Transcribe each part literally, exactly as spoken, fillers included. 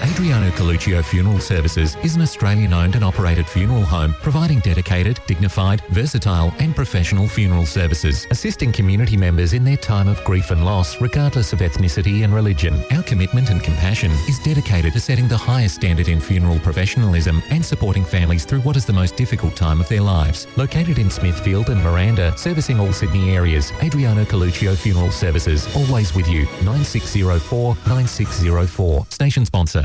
Adriano Coluccio Funeral Services is an Australian-owned and operated funeral home providing dedicated, dignified, versatile and professional funeral services, assisting community members in their time of grief and loss regardless of ethnicity and religion. Our commitment and compassion is dedicated to setting the highest standard in funeral professionalism and supporting families through what is the most difficult time of their lives. Located in Smithfield and Miranda, servicing all Sydney areas, Adriano Coluccio Funeral Services, always with you. nine six zero four nine six zero four. Station sponsor.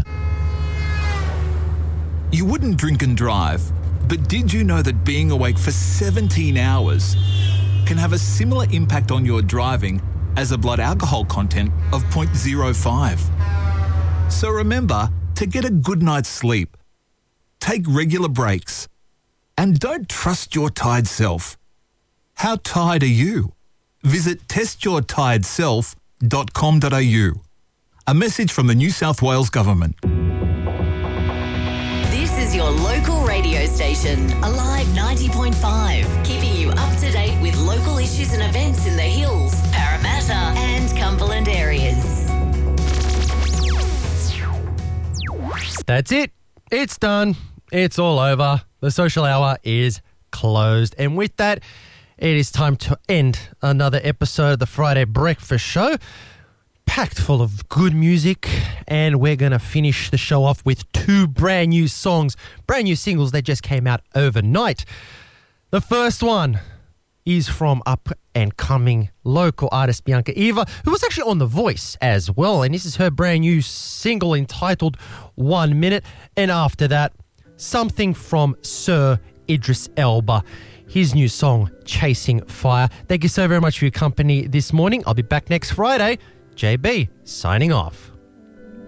You wouldn't drink and drive, but did you know that being awake for seventeen hours can have a similar impact on your driving as a blood alcohol content of zero point zero five? So remember to get a good night's sleep, take regular breaks, and don't trust your tired self. How tired are you? Visit test your tired self dot com dot a u. A message from the New South Wales Government. This is your local radio station, Alive ninety point five, keeping you up to date with local issues and events in the Hills, Parramatta and Cumberland areas. That's it. It's done. It's all over. The social hour is closed. And with that, it is time to end another episode of the Friday Breakfast Show, packed full of good music, and we're going to finish the show off with two brand new songs, brand new singles that just came out overnight. The first one is from up-and-coming local artist Bianca Eva, who was actually on The Voice as well, and this is her brand new single entitled One Minute, and after that, something from Sir Idris Elba, his new song, Chasing Fire. Thank you so very much for your company this morning. I'll be back next Friday. J B, signing off.